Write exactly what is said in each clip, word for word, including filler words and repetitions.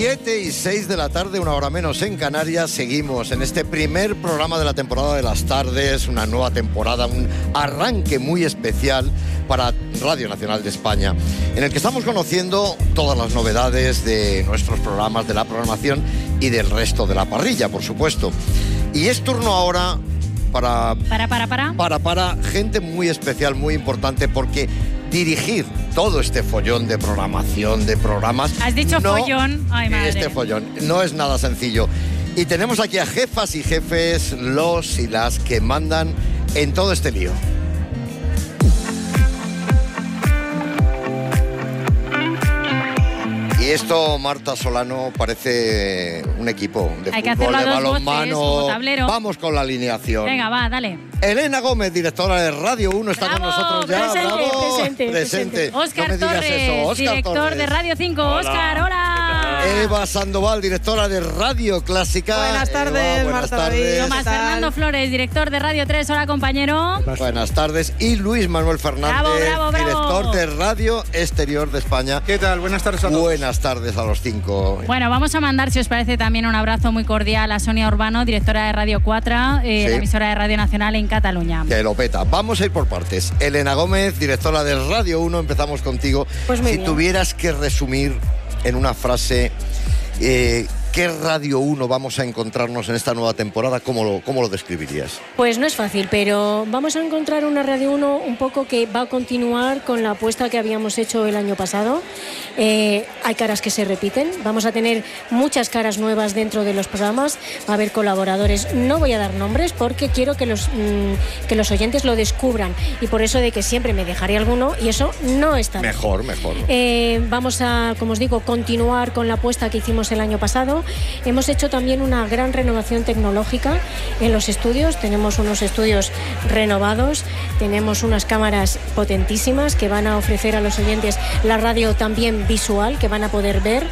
siete y seis de la tarde, una hora menos en Canarias. Seguimos en este primer programa de la temporada de las tardes, una nueva temporada, un arranque muy especial para Radio Nacional de España, en el que estamos conociendo todas las novedades de nuestros programas, de la programación y del resto de la parrilla, por supuesto. Y es turno ahora para... Para, para, para. Para, para gente muy especial, muy importante, porque dirigir todo este follón de programación, de programas... ¿Has dicho no, follón? Ay, madre. Este follón no es nada sencillo. Y tenemos aquí a jefas y jefes, los y las que mandan en todo este lío. Y esto, Marta Solano, parece un equipo de Hay fútbol, de balonmano. Vamos con la alineación. Venga, va, dale. Elena Gómez, directora de Radio uno, está Bravo, con nosotros ya. presente, Bravo, presente, presente. Óscar no me digas Torres, eso. Óscar director Torres. de Radio cinco. Hola. Óscar, hola. Eva Sandoval, directora de Radio Clásica. Buenas tardes, Eva, buenas Marta tardes. David. Tomás ¿Qué tal? Fernando Flores, director de Radio tres. Hola, compañero. Buenas tardes. Y Luis Manuel Fernández, Bravo, bravo, bravo. director de Radio Exterior de España. ¿Qué tal? Buenas tardes a todos. Buenas tardes a los cinco. Bueno, vamos a mandar, si os parece, también un abrazo muy cordial a Sonia Urbano, directora de Radio cuatro, eh, Sí. la emisora de Radio Nacional en Cataluña. Que lo peta. Vamos a ir por partes. Elena Gómez, directora de Radio uno, empezamos contigo. Pues muy si bien. tuvieras que resumir en una frase eh, qué Radio uno vamos a encontrarnos en esta nueva temporada, ¿cómo lo, cómo lo describirías? Pues no es fácil, pero vamos a encontrar una Radio uno un poco que va a continuar con la apuesta que habíamos hecho el año pasado. Eh, hay caras que se repiten, vamos a tener muchas caras nuevas dentro de los programas, va a haber colaboradores. No voy a dar nombres porque quiero que los, mmm, que los oyentes lo descubran, y por eso de que siempre me dejaré alguno, y eso no está bien. Mejor, mejor. Eh, vamos a, como os digo, continuar con la apuesta que hicimos el año pasado. Hemos hecho también una gran renovación tecnológica en los estudios. Tenemos unos estudios renovados, tenemos unas cámaras potentísimas que van a ofrecer a los oyentes la radio también visual, que van a poder ver.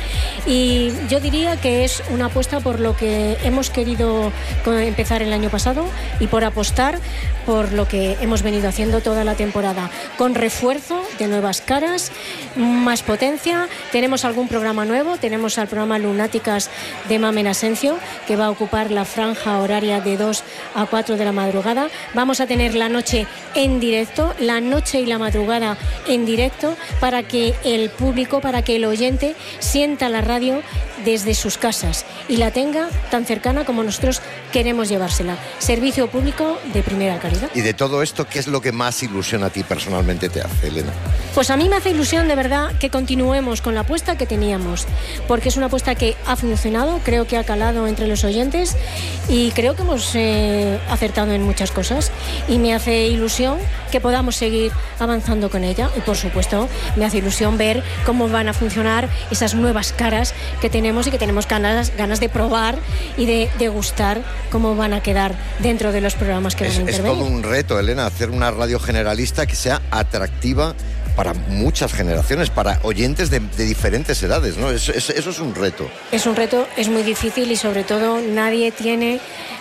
Y yo diría que es una apuesta por lo que hemos querido empezar el año pasado y por apostar por lo que hemos venido haciendo toda la temporada, con refuerzo de nuevas caras, más potencia. Tenemos algún programa nuevo, tenemos al programa Lunáticas de Mamen Asencio, que va a ocupar la franja horaria de dos a cuatro de la madrugada. Vamos a tener la noche en directo, la noche y la madrugada en directo, para que el público, para que el oyente sienta la radio desde sus casas y la tenga tan cercana como nosotros queremos llevársela. Servicio público de primera calidad. Y de todo esto, ¿qué es lo que más ilusión a ti personalmente te hace, Elena? Pues a mí me hace ilusión de verdad que continuemos con la apuesta que teníamos, porque es una apuesta que ha funcionado, creo que ha calado entre los oyentes y creo que hemos eh, acertado en muchas cosas, y me hace ilusión que podamos seguir avanzando con ella. Y por supuesto me hace ilusión ver cómo van a funcionar esas nuevas caras que tenemos y que tenemos ganas, ganas de probar y de degustar cómo van a quedar dentro de los programas que Es, van a es intervenir. todo un reto, Elena, hacer una radio generalista que sea atractiva para muchas generaciones, para oyentes de, de diferentes edades, ¿no? Eso, eso, eso es un reto. Es un reto, es muy difícil, y sobre todo nadie tiene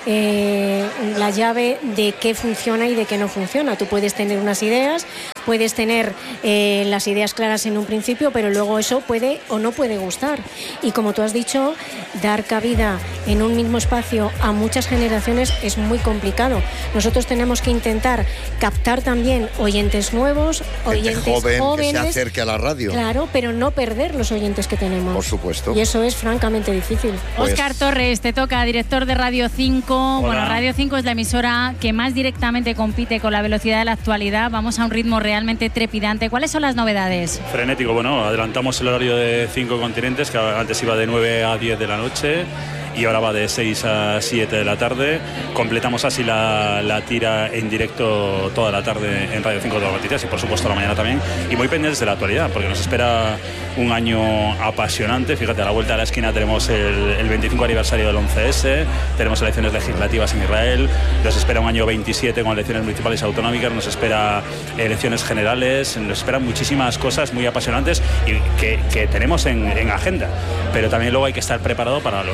eh, la llave de qué funciona y de qué no funciona. Tú puedes tener unas ideas, puedes tener eh, las ideas claras en un principio, pero luego eso puede o no puede gustar. Y como tú has dicho, dar cabida en un mismo espacio a muchas generaciones es muy complicado. Nosotros tenemos que intentar captar también oyentes nuevos, oyentes Gente joven, jóvenes, que se acerque a la radio. Claro, pero no perder los oyentes que tenemos. Por supuesto. Y eso es francamente difícil. Pues- Óscar Torres, te toca, director de Radio cinco. Hola. Bueno, Radio cinco es la emisora que más directamente compite con la velocidad de la actualidad. Vamos a un ritmo realmente trepidante. ¿Cuáles son las novedades? Frenético, bueno, adelantamos el horario de cinco continentes, que antes iba de nueve a diez de la noche y ahora va de seis a siete de la tarde. Completamos así la, la tira en directo toda la tarde en Radio cinco de las noticias y por supuesto a la mañana también. Y muy pendientes de la actualidad, porque nos espera un año apasionante. Fíjate, a la vuelta de la esquina tenemos el, el veinticinco aniversario del once ese, tenemos elecciones legislativas en Israel, nos espera un año veintisiete con elecciones municipales y autonómicas, nos espera elecciones generales, nos esperan muchísimas cosas muy apasionantes y que, que tenemos en, en agenda. Pero también luego hay que estar preparado para los imprevistos.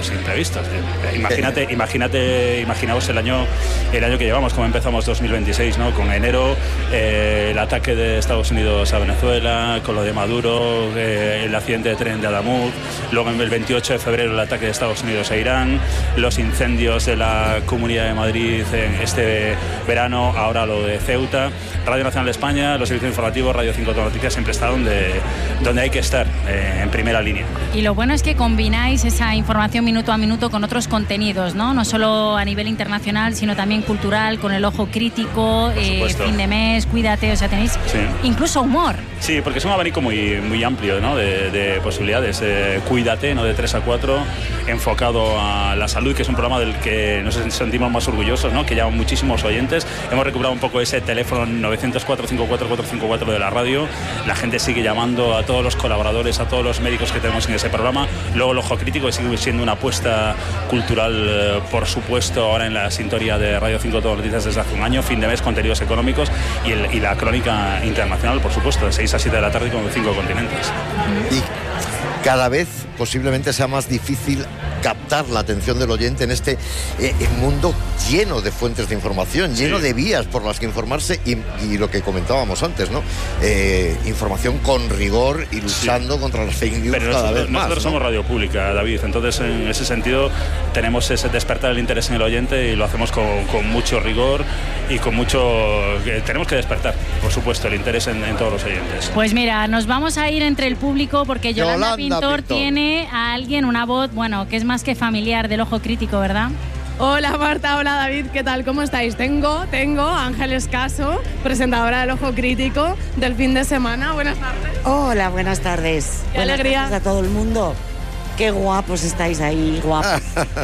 imprevistos. Imagínate, imagínate, imaginaos el año, el año que llevamos, como empezamos dos mil veintiséis, ¿no? Con enero, eh, el ataque de Estados Unidos a Venezuela, con lo de Maduro, eh, el accidente de tren de Adamuz, luego el veintiocho de febrero el ataque de Estados Unidos a Irán, los incendios de la Comunidad de Madrid en este verano, ahora lo de Ceuta. Radio Nacional de España, los servicios informativos, Radio cinco Todo Noticias siempre está donde, donde hay que estar, eh, en primera línea. Y lo bueno es que combináis esa información minuto a minuto con otros contenidos, ¿no? No solo a nivel internacional, sino también cultural, con el ojo crítico, eh, fin de mes, cuídate, o sea, tenéis sí. incluso humor. Sí, porque es un abanico muy, muy amplio, ¿no? de, de posibilidades. Eh, cuídate, ¿no? De tres a cuatro, enfocado a la salud, que es un programa del que nos sentimos más orgullosos, ¿no? Que llaman muchísimos oyentes. Hemos recuperado un poco ese teléfono nueve cero cuatro cinco cuatro cuatro cinco cuatro de la radio. La gente sigue llamando a todos los colaboradores, a todos los médicos que tenemos en ese programa. Luego el ojo crítico, que sigue siendo una apuesta cultural, eh, por supuesto, ahora en la sintonía de Radio cinco Todo Noticias desde hace un año. Fin de mes, contenidos económicos y, el, y la crónica internacional, por supuesto, de seis a siete de la tarde con cinco continentes. Y cada vez posiblemente sea más difícil captar la atención del oyente en este eh, mundo lleno de fuentes de información, lleno sí. de vías por las que informarse y, y lo que comentábamos antes, ¿no? Eh, información con rigor y luchando sí. contra las fake news. Pero cada nosotros, vez más, nosotros ¿no? somos radio pública, David, entonces en ese sentido tenemos ese despertar el interés en el oyente y lo hacemos con, con mucho rigor y con mucho... Eh, tenemos que despertar, por supuesto, el interés en, en todos los oyentes. Pues mira, nos vamos a ir entre el público porque Yolanda, Yolanda Pintor, Pintor tiene a alguien, una voz, bueno, que es más que familiar del ojo crítico, ¿verdad? Hola Marta, hola David, ¿qué tal? ¿Cómo estáis? Tengo, tengo a Ángeles Caso, presentadora del Ojo Crítico del fin de semana. Buenas tardes. Hola, buenas tardes. Qué buenas alegría. Tardes a todo el mundo. Qué guapos estáis ahí, guapos.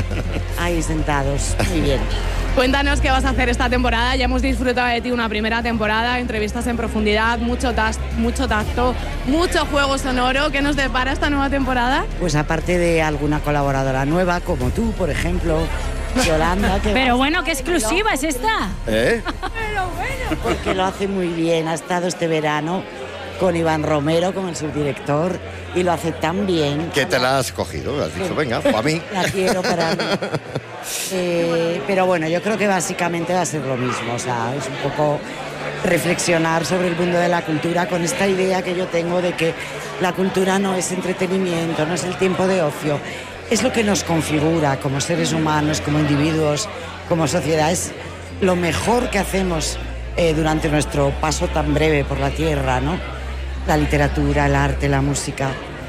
Ahí sentados, muy bien. Cuéntanos qué vas a hacer esta temporada. Ya hemos disfrutado de ti una primera temporada, entrevistas en profundidad, mucho, tas- mucho tacto, mucho juego sonoro. ¿Qué nos depara esta nueva temporada? Pues aparte de alguna colaboradora nueva, como tú, por ejemplo, Yolanda. Que Pero bueno, ¿qué exclusiva es esta? ¿Eh? Pero bueno. Porque lo hace muy bien. Ha estado este verano con Iván Romero, con el subdirector, y lo hace tan bien. ¿Qué te la has cogido? Has dicho, venga, para mí. La quiero para mí. Eh, pero bueno, yo creo que básicamente va a ser lo mismo. O sea, es un poco reflexionar sobre el mundo de la cultura con esta idea que yo tengo de que la cultura no es entretenimiento, no es el tiempo de ocio. Es lo que nos configura como seres humanos, como individuos, como sociedad. Es lo mejor que hacemos eh, durante nuestro paso tan breve por la tierra, ¿no? La literatura, el arte, la música.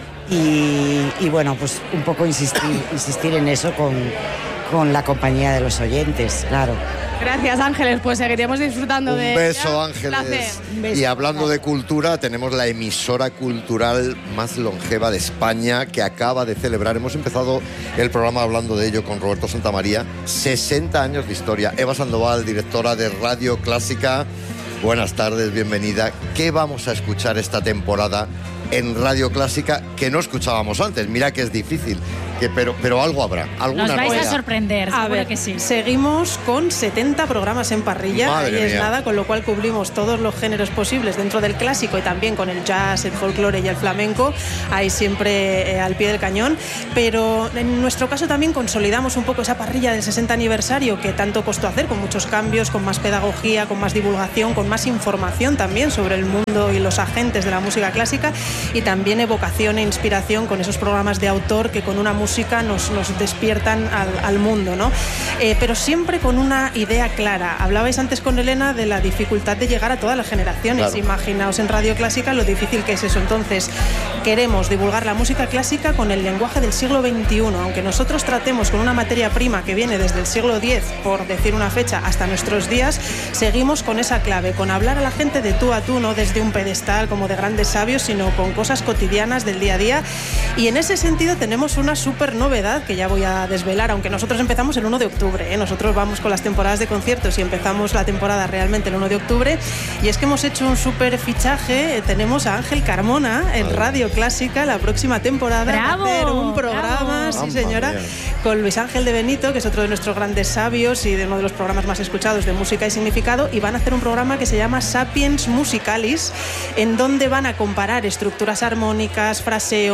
Y, y bueno, pues un poco insistir, insistir en eso con, con la compañía de los oyentes, claro. Gracias, Ángeles, pues seguiremos disfrutando Un de... Un beso, ella. Ángeles. Un beso. Y hablando de cultura, tenemos la emisora cultural más longeva de España que acaba de celebrar, hemos empezado el programa hablando de ello con Roberto Santamaría, sesenta años de historia. Eva Sandoval, directora de Radio Clásica, buenas tardes, bienvenida. ¿Qué vamos a escuchar esta temporada en Radio Clásica que no escuchábamos antes? Mira que es difícil, que, pero, pero algo habrá. Alguna Nos vais novedad. a sorprender, A seguro ver, que sí. seguimos con setenta programas en parrilla. Madre Ahí es mía. nada, con lo cual cubrimos todos los géneros posibles dentro del clásico y también con el jazz, el folclore y el flamenco, ahí siempre eh, al pie del cañón. Pero en nuestro caso también consolidamos un poco esa parrilla del sesenta aniversario que tanto costó hacer, con muchos cambios, con más pedagogía, con más divulgación, con más información también sobre el mundo y los agentes de la música clásica, y también evocación e inspiración con esos programas de autor que con una música nos, nos despiertan al, al mundo, ¿no? Eh, pero siempre con una idea clara. Hablabais antes con Elena de la dificultad de llegar a todas las generaciones. Claro. Imaginaos en Radio Clásica lo difícil que es eso. Entonces, queremos divulgar la música clásica con el lenguaje del siglo veintiuno. Aunque nosotros tratemos con una materia prima que viene desde el siglo diez, por decir una fecha, hasta nuestros días, seguimos con esa clave, con hablar a la gente de tú a tú, no desde un pedestal como de grandes sabios, sino con cosas cotidianas del día a día. Y en ese sentido tenemos una súper novedad que ya voy a desvelar, aunque nosotros empezamos el uno de octubre, ¿eh? Nosotros vamos con las temporadas de conciertos y empezamos la temporada realmente el uno de octubre, y es que hemos hecho un súper fichaje. Tenemos a Ángel Carmona en Radio Clásica la próxima temporada. ¡Bravo! Va a hacer un programa, ¡Bravo! sí señora, Mamma mía. con Luis Ángel de Benito, que es otro de nuestros grandes sabios y de uno de los programas más escuchados de música y significado, y van a hacer un programa que se llama Sapiens Musicalis, en donde van a comparar estructuras armónicas, fraseo, melodías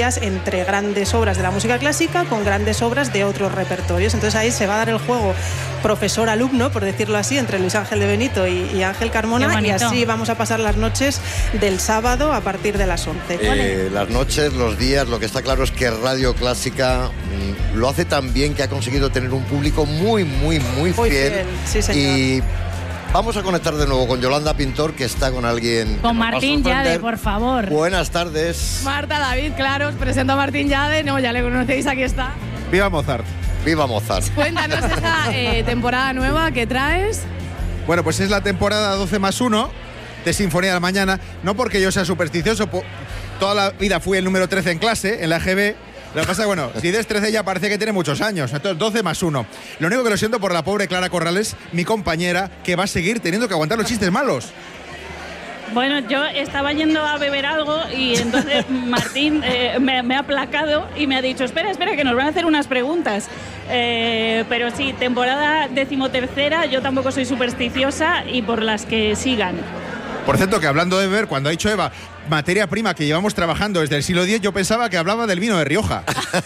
mezclas entre grandes obras de la música clásica con grandes obras de otros repertorios. Entonces ahí se va a dar el juego profesor-alumno, por decirlo así, entre Luis Ángel de Benito y, y Ángel Carmona, y así vamos a pasar las noches del sábado a partir de las once. Eh, las noches, los días, lo que está claro es que Radio Clásica mmm, lo hace tan bien que ha conseguido tener un público muy, muy, muy, muy fiel. fiel. Sí, señor. Y vamos a conectar de nuevo con Yolanda Pintor, que está con alguien. Con Martín Yade, por favor. Buenas tardes. Marta, David, claro, os presento a Martín Yade. No, ya le conocéis, aquí está. ¡Viva Mozart! ¡Viva Mozart! Cuéntanos esa eh, temporada nueva que traes. Bueno, pues es la temporada doce más uno de Sinfonía de la Mañana. No porque yo sea supersticioso, toda la vida fui el número trece en clase, en la E G B. Lo que pasa es que, bueno, si des trece ya parece que tiene muchos años. Entonces, doce más uno. Lo único que lo siento por la pobre Clara Corrales, mi compañera, que va a seguir teniendo que aguantar los chistes malos. Bueno, yo estaba yendo a beber algo y entonces Martín eh, me, me ha aplacado y me ha dicho, espera, espera, que nos van a hacer unas preguntas. Eh, pero sí, temporada decimotercera, yo tampoco soy supersticiosa y por las que sigan. Por cierto, que hablando de beber, cuando ha dicho Eva, materia prima que llevamos trabajando desde el siglo diez, yo pensaba que hablaba del vino de Rioja.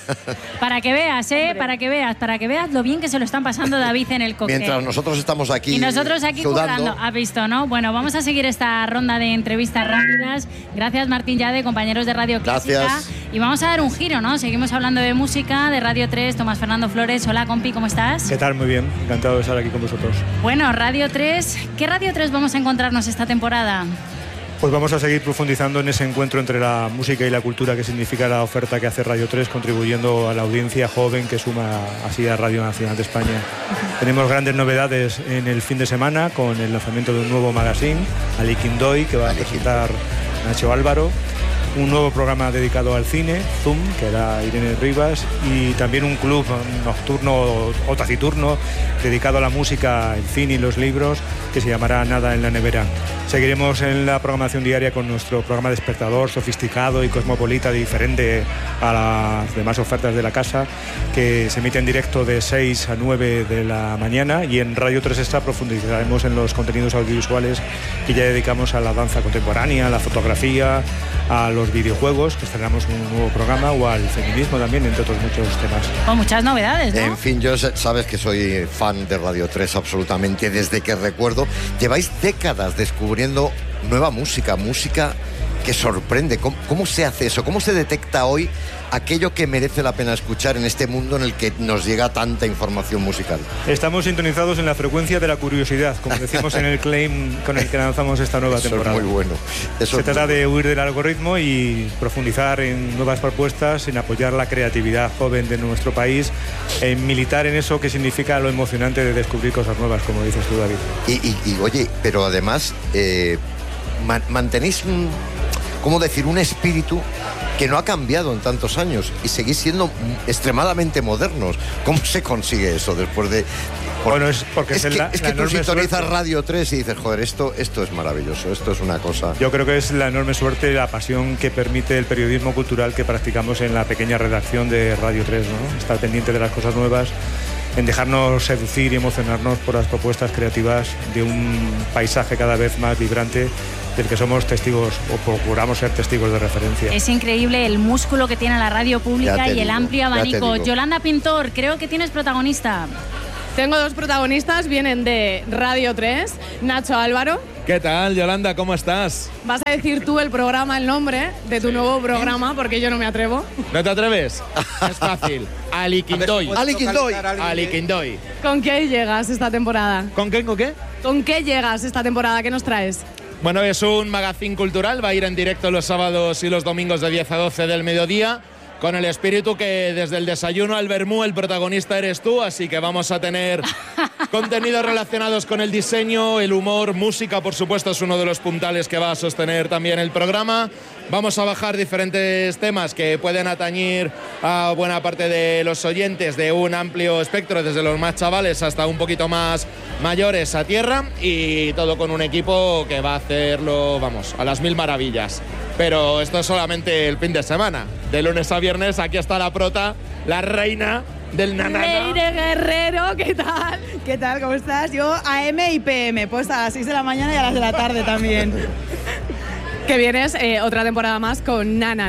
Para que veas, ¿eh? Hombre. Para que veas, para que veas lo bien que se lo están pasando David en el cóctel. Mientras nosotros estamos aquí Y nosotros aquí currando. ¿Has visto, no? Bueno, vamos a seguir esta ronda de entrevistas rápidas. Gracias, Martín Yade, compañeros de Radio Clásica. Gracias. Y vamos a dar un giro, ¿no? Seguimos hablando de música, de Radio tres, Tomás Fernando Flores. Hola, compi, ¿cómo estás? ¿Qué tal? Muy bien. Encantado de estar aquí con vosotros. Bueno, Radio tres. ¿Qué Radio tres vamos a encontrarnos esta temporada? Pues vamos a seguir profundizando en ese encuentro entre la música y la cultura que significa la oferta que hace Radio tres, contribuyendo a la audiencia joven que suma así a Radio Nacional de España. Uh-huh. Tenemos grandes novedades en el fin de semana con el lanzamiento de un nuevo magazine, Aliquindoy, que va a presentar Nacho Álvaro. Un nuevo programa dedicado al cine, Zoom, que era Irene Rivas, y también un club nocturno o taciturno dedicado a la música, el cine y los libros, que se llamará Nada en la Nevera. Seguiremos en la programación diaria con nuestro programa despertador, sofisticado y cosmopolita, diferente a las demás ofertas de la casa, que se emite en directo de seis a nueve de la mañana, y en Radio tres Extra profundizaremos en los contenidos audiovisuales que ya dedicamos a la danza contemporánea, a la fotografía, a los videojuegos, que estrenamos un nuevo programa, o al feminismo también, entre otros muchos temas. Con muchas novedades, ¿no? En fin, yo sabes que soy fan de Radio tres absolutamente desde que recuerdo. Lleváis décadas descubriendo nueva música, música que sorprende. ¿Cómo, cómo se hace eso? ¿Cómo se detecta hoy aquello que merece la pena escuchar en este mundo en el que nos llega tanta información musical? Estamos sintonizados en la frecuencia de la curiosidad, como decimos en el claim con el que lanzamos esta nueva eso temporada. Es muy bueno. Eso Se es trata muy de bueno. huir del algoritmo y profundizar en nuevas propuestas, en apoyar la creatividad joven de nuestro país, en militar en eso que significa lo emocionante de descubrir cosas nuevas, como dices tú, David. Y, y, y oye, pero además eh, man, mantenéis un, ¿cómo decir?, un espíritu que no ha cambiado en tantos años y seguís siendo extremadamente modernos. ¿Cómo se consigue eso después de...? Por... Bueno, es porque es, es que, la, es la que tú sintonizas suerte. Radio tres y dices, joder, esto, esto es maravilloso, esto es una cosa... Yo creo que es la enorme suerte, la pasión que permite el periodismo cultural que practicamos en la pequeña redacción de Radio tres, ¿no? Estar pendiente de las cosas nuevas, en dejarnos seducir y emocionarnos por las propuestas creativas de un paisaje cada vez más vibrante del que somos testigos o procuramos ser testigos de referencia. Es increíble el músculo que tiene la radio pública y digo, el amplio abanico. digo. Yolanda Pintor, creo que tienes protagonista. Tengo dos protagonistas, vienen de Radio tres, Nacho Álvaro. ¿Qué tal, Yolanda? ¿Cómo estás? Vas a decir tú el programa, el nombre de tu nuevo programa, porque yo no me atrevo. ¿No te atreves? Es fácil. Aliquindoy. Aliquindoy. Aliquindoy. ¿Con qué llegas esta temporada? ¿Con qué? ¿Con qué? ¿Con qué llegas esta temporada? ¿Qué nos traes? Bueno, es un magazine cultural, va a ir en directo los sábados y los domingos de diez a doce del mediodía, con el espíritu que desde el desayuno al vermú el protagonista eres tú, así que vamos a tener contenidos relacionados con el diseño, el humor, música, por supuesto, es uno de los puntales que va a sostener también el programa. Vamos a bajar diferentes temas que pueden atañir a buena parte de los oyentes de un amplio espectro, desde los más chavales hasta un poquito más mayores a tierra, y todo con un equipo que va a hacerlo, vamos, a las mil maravillas. Pero esto es solamente el fin de semana. De lunes a viernes aquí está la prota, la reina del nanana. Leire Guerrero, ¿qué tal? ¿Qué tal? ¿Cómo estás? Yo A M y P M, pues a las seis de la mañana y a las de la tarde también. Que vienes eh, otra temporada más con Nanana.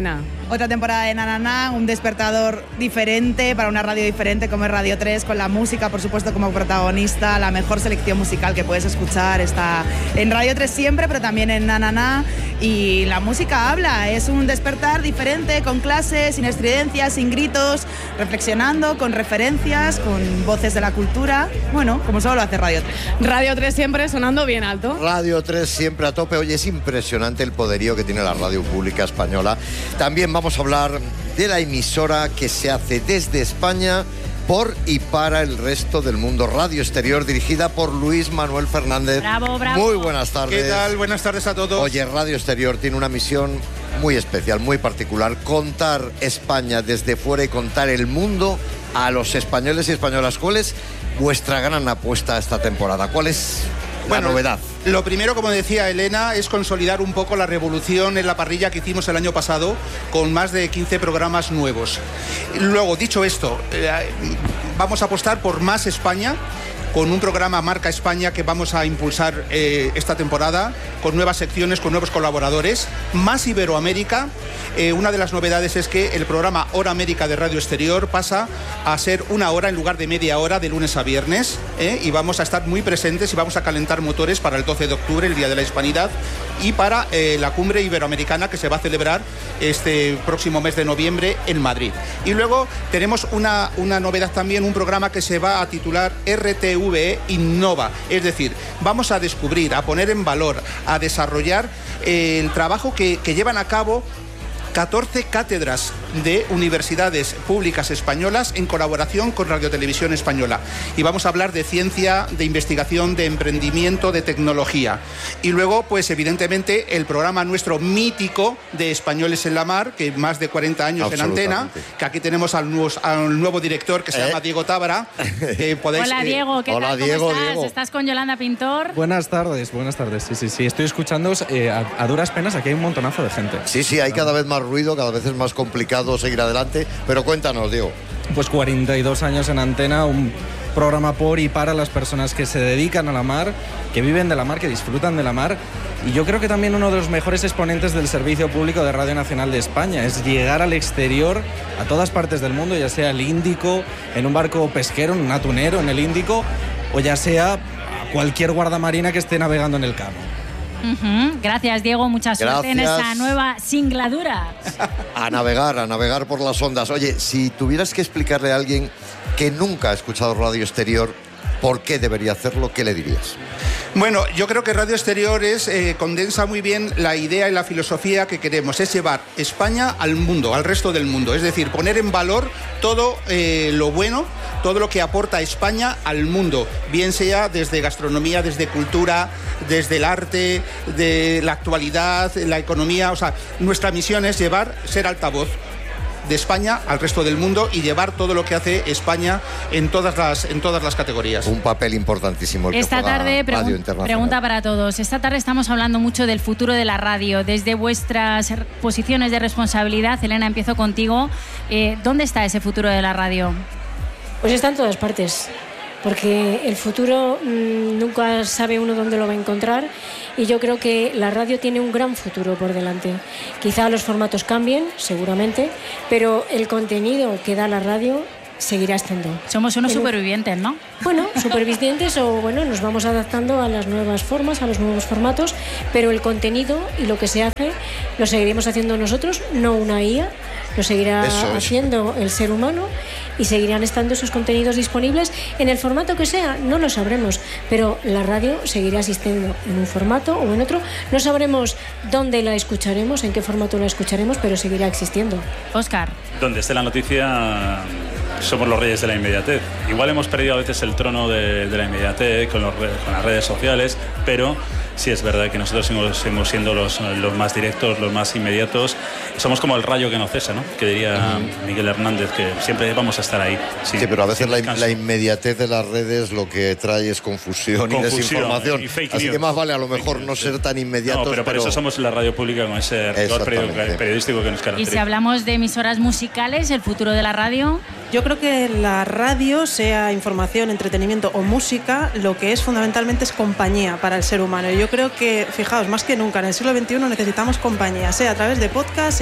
otra temporada de Na Na Na, un despertador diferente para una radio diferente como es Radio tres, con la música, por supuesto, como protagonista. La mejor selección musical que puedes escuchar está en Radio tres siempre, pero también en Na Na Na. Y la música habla, es un despertar diferente, con clases, sin estridencias, sin gritos, reflexionando, con referencias, con voces de la cultura. Bueno, como solo lo hace Radio tres. Radio tres siempre sonando bien alto. Radio tres siempre a tope. Oye, es impresionante el poderío que tiene la radio pública española. También vamos a hablar de la emisora que se hace desde España por y para el resto del mundo. Radio Exterior, dirigida por Luis Manuel Fernández. Bravo, bravo. Muy buenas tardes. ¿Qué tal? Buenas tardes a todos. Oye, Radio Exterior tiene una misión muy especial, muy particular. Contar España desde fuera y contar el mundo a los españoles y españolas. ¿Cuál es vuestra gran apuesta esta temporada? ¿Cuál es la bueno, novedad? Lo primero, como decía Elena, es consolidar un poco la revolución en la parrilla que hicimos el año pasado con más de quince programas nuevos. Luego, dicho esto, eh, vamos a apostar por más España, con un programa Marca España que vamos a impulsar eh, esta temporada, con nuevas secciones, con nuevos colaboradores, más Iberoamérica. Eh, una de las novedades es que el programa Hora América de Radio Exterior pasa a ser una hora en lugar de media hora de lunes a viernes, eh, y vamos a estar muy presentes y vamos a calentar motores para el doce de octubre, el Día de la Hispanidad, y para eh, la cumbre iberoamericana que se va a celebrar este próximo mes de noviembre en Madrid. Y luego tenemos una, una novedad también, un programa que se va a titular R T V E Innova, es decir, vamos a descubrir, a poner en valor, a desarrollar eh, el trabajo que, que llevan a cabo catorce cátedras de universidades públicas españolas en colaboración con Radio Televisión Española. Y vamos a hablar de ciencia, de investigación, de emprendimiento, de tecnología. Y luego, pues evidentemente, el programa nuestro mítico de Españoles en la Mar, que más de cuarenta años en antena, que aquí tenemos al nuevo, al nuevo director que se ¿Eh? llama Diego Tábara. Que podéis, Hola Diego, ¿qué Hola, tal? ¿Cómo Diego, estás? Diego. ¿Estás con Yolanda Pintor? Buenas tardes, buenas tardes. Sí, sí, sí. Estoy escuchándoos eh, a, a duras penas. Aquí hay un montonazo de gente. Sí, sí, hay cada vez más ruido, cada vez es más complicado seguir adelante, pero cuéntanos, Diego. Pues cuarenta y dos años en antena, un programa por y para las personas que se dedican a la mar, que viven de la mar, que disfrutan de la mar. Y yo creo que también uno de los mejores exponentes del servicio público de Radio Nacional de España es llegar al exterior, a todas partes del mundo, ya sea el Índico, en un barco pesquero, en un atunero en el Índico, o ya sea a cualquier guardamarina que esté navegando en el Cabo. Uh-huh. Gracias, Diego. Mucha suerte en Gracias. esta nueva singladura. A navegar, a navegar por las ondas. Oye, si tuvieras que explicarle a alguien que nunca ha escuchado Radio Exterior por qué debería hacerlo, ¿qué le dirías? Bueno, yo creo que Radio Exterior es, eh, condensa muy bien la idea y la filosofía que queremos, es llevar España al mundo, al resto del mundo, es decir, poner en valor todo eh, lo bueno, todo lo que aporta España al mundo, bien sea desde gastronomía, desde cultura, desde el arte, de la actualidad, la economía. O sea, nuestra misión es llevar, ser altavoz de España al resto del mundo y llevar todo lo que hace España en todas las, en todas las categorías. Un papel importantísimo el Esta que juega tarde, Radio pregun- Internacional. pregunta para todos. Esta tarde estamos hablando mucho del futuro de la radio. Desde vuestras posiciones de responsabilidad, Elena, empiezo contigo. Eh, ¿Dónde está ese futuro de la radio? Pues está en todas partes, porque el futuro mmm, nunca sabe uno dónde lo va a encontrar, y yo creo que la radio tiene un gran futuro por delante. Quizá los formatos cambien, seguramente, pero el contenido que da la radio seguirá estando. Somos unos En un- supervivientes, ¿no? Bueno, supervivientes o bueno, nos vamos adaptando a las nuevas formas, a los nuevos formatos, pero el contenido y lo que se hace lo seguiremos haciendo nosotros, no una I A, lo seguirá Eso es. haciendo el ser humano, y seguirán estando esos contenidos disponibles en el formato que sea, no lo sabremos, pero la radio seguirá existiendo en un formato o en otro. No sabremos dónde la escucharemos, en qué formato la escucharemos, pero seguirá existiendo. Óscar. Donde esté la noticia, somos los reyes de la inmediatez. Igual hemos perdido a veces el trono de, de la inmediatez con, los, con las redes sociales, pero sí es verdad que nosotros seguimos, seguimos siendo los, los más directos, los más inmediatos. Somos como el rayo que no cesa, ¿no? Que diría uh-huh. Miguel Hernández, que siempre vamos a estar ahí. Sin, sí, pero a veces la, descanso. la inmediatez de las redes lo que trae es confusión, Confusión y desinformación. y fake Así news. que más vale a lo mejor no ser tan inmediatos. No, pero por pero... eso somos la radio pública con ese rigor Exactamente. periodístico que nos Y caracteriza. si hablamos de emisoras musicales, el futuro de la radio. Yo creo que la radio, sea información, entretenimiento o música, lo que es fundamentalmente es compañía para el ser humano. Y yo creo que, fijaos, más que nunca en el siglo veintiuno necesitamos compañía, sea a través de podcast,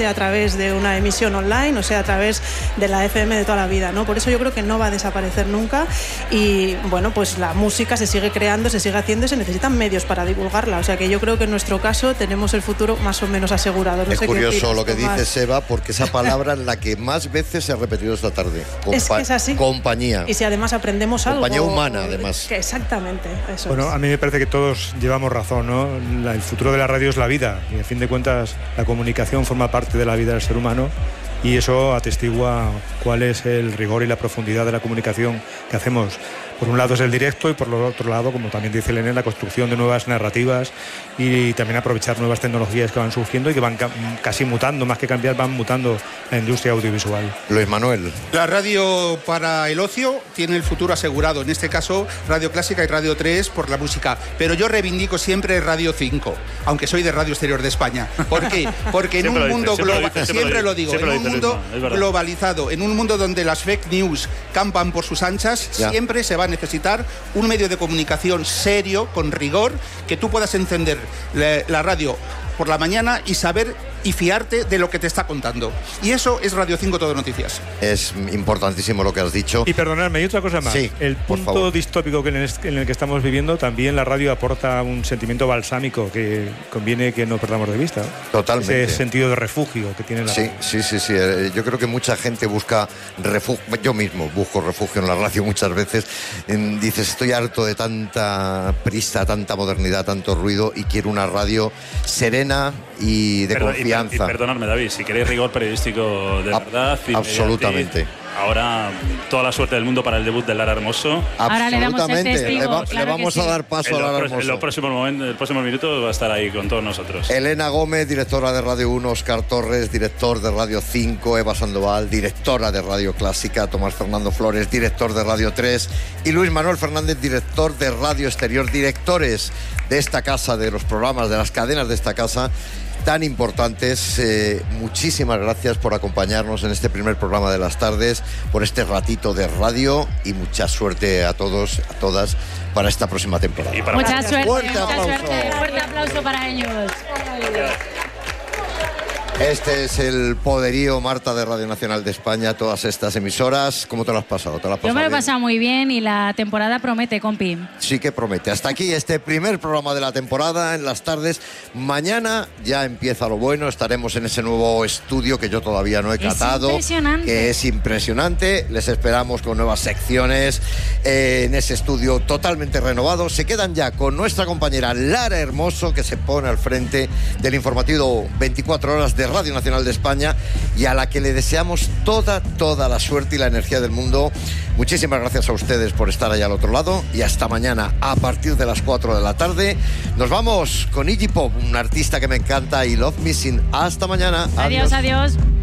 sea a través de una emisión online o sea a través de la F M de toda la vida, ¿no? Por eso yo creo que no va a desaparecer nunca y, bueno, pues la música se sigue creando, se sigue haciendo y se necesitan medios para divulgarla. O sea que yo creo que en nuestro caso tenemos el futuro más o menos asegurado. No es sé curioso qué lo que Tomás. dice Seba, porque esa palabra es la que más veces se ha repetido esta tarde. Compa- es que es así. Compañía. Y si además aprendemos algo. Compañía humana, además. Que exactamente, eso Bueno, es. a mí me parece que todos llevamos razón, ¿no? La- el futuro de la radio es la vida y, a fin de cuentas, la comunicación forma parte de la vida del ser humano y eso atestigua cuál es el rigor y la profundidad de la comunicación que hacemos. Por un lado es el directo y por el otro lado, como también dice Elena, la construcción de nuevas narrativas y también aprovechar nuevas tecnologías que van surgiendo y que van ca- casi mutando, más que cambiar, van mutando la industria audiovisual. Luis Manuel. La radio para el ocio tiene el futuro asegurado, en este caso Radio Clásica y Radio tres por la música, pero yo reivindico siempre Radio cinco, aunque soy de Radio Exterior de España. ¿Por qué? Porque en Siempre un lo mundo dices, siempre lo global, dices, siempre siempre lo lo digo, dices, en un siempre lo mundo dices, no, es verdad. globalizado, en un mundo donde las fake news campan por sus anchas, Ya. siempre se va a necesitar un medio de comunicación serio, con rigor, que tú puedas encender la, la radio por la mañana y saber y fiarte de lo que te está contando. Y eso es Radio cinco Todo Noticias. Es importantísimo lo que has dicho. Y perdonadme, y otra cosa más. Sí, el por punto favor. distópico que en, el, en el que estamos viviendo, también la radio aporta un sentimiento balsámico que conviene que no perdamos de vista. Totalmente. Ese sentido de refugio que tiene la Sí, radio. sí, sí, sí. Eh, Yo creo que mucha gente busca refugio. Yo mismo busco refugio en la radio muchas veces. En- dices, estoy harto de tanta prisa, tanta modernidad, tanto ruido y quiero una radio serena y de Perdón, y- confianza. Y, perdonadme, David, si queréis rigor periodístico de Ab- verdad. absolutamente. inmediatez, Ahora, toda la suerte del mundo para el debut de Lara Hermoso. Ahora le damos el Absolutamente. testigo, Le, va- claro le vamos que sí. a dar paso En a los, Lara pro- en los Hermoso. próximos momentos, el próximo minuto va a estar ahí con todos nosotros. Elena Gómez, directora de Radio uno, Óscar Torres, director de Radio cinco, Eva Sandoval, directora de Radio Clásica, Tomás Fernando Flores, director de Radio tres y Luis Manuel Fernández, director de Radio Exterior, directores de esta casa, de los programas, de las cadenas de esta casa tan importantes. Eh, muchísimas gracias por acompañarnos en este primer programa de las tardes, por este ratito de radio y mucha suerte a todos, a todas, para esta próxima temporada. Mucha suerte, Fuerte mucha aplauso. suerte. Fuerte aplauso para ellos. Este es el poderío, Marta, de Radio Nacional de España, todas estas emisoras. ¿Cómo te lo has pasado? ¿Te lo has Yo me lo he pasado bien? pasado muy bien y la temporada promete, compi. Sí que promete. Hasta aquí este primer programa de la temporada en las tardes. Mañana ya empieza lo bueno. Estaremos en ese nuevo estudio que yo todavía no he Es catado. impresionante. Que es impresionante. Les esperamos con nuevas secciones eh, en ese estudio totalmente renovado. Se quedan ya con nuestra compañera Lara Hermoso, que se pone al frente del informativo veinticuatro horas de Radio Nacional de España y a la que le deseamos toda, toda la suerte y la energía del mundo. Muchísimas gracias a ustedes por estar allá al otro lado y hasta mañana a partir de las cuatro de la tarde. Nos vamos con Iggy Pop, un artista que me encanta, y Love Missing. Hasta mañana. Adiós, adiós.